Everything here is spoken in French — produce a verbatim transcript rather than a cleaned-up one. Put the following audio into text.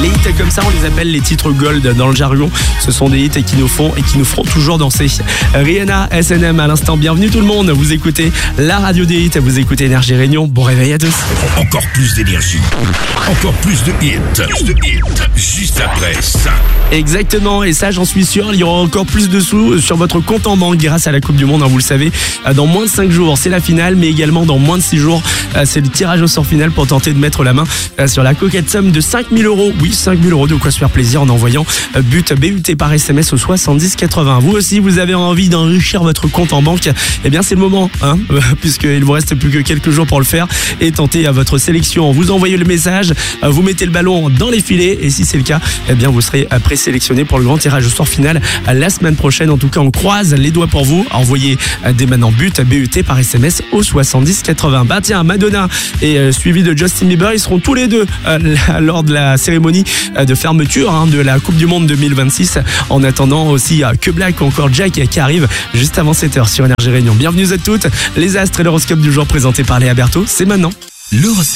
Les hits comme ça, on les appelle les titres gold dans le jargon. Ce sont des hits qui nous font et qui nous feront toujours danser. Rihanna, S N M à l'instant. Bienvenue tout le monde. Vous écoutez la radio des hits. Vous écoutez Énergie Réunion. Bon réveil à tous. Encore plus d'énergie. Encore plus de hits. Plus de hits. Juste après ça. Exactement. Et ça, j'en suis sûr, il y aura encore plus de sous sur votre compte en banque grâce à la Coupe du Monde. Hein, vous le savez, dans moins de cinq jours, c'est la finale, mais également dans moins de six jours, c'est le tirage au sort final pour tenter de mettre la main sur la coquette somme de cinq mille euros. Oui, cinq mille euros, de quoi se faire plaisir en envoyant but B U T par S M S au soixante-dix quatre-vingts. Vous aussi, vous avez envie d'enrichir votre compte en banque. Eh bien, c'est le moment, hein, puisqu'il vous reste plus que quelques jours pour le faire et tenter à votre sélection. Vous envoyez le message, vous mettez le ballon dans les filets et si c'est le cas, eh bien, vous serez présélectionné pour le grand tirage au sort final la semaine prochaine. En tout cas, on croise les doigts pour vous. Envoyez dès maintenant but B U T par S M S au soixante-dix quatre-vingts. Bah tiens, Madonna et euh, suivi de Justin Bieber, ils seront tous les deux euh, lors de la cérémonie euh, de fermeture hein, de la Coupe du Monde deux mille vingt-six. En attendant aussi euh, que Black ou encore Jack qui arrive juste avant sept heures sur Énergie Réunion. Bienvenue à toutes, les astres et l'horoscope du jour présenté par Léa Berthaud, c'est maintenant. L'horoscope.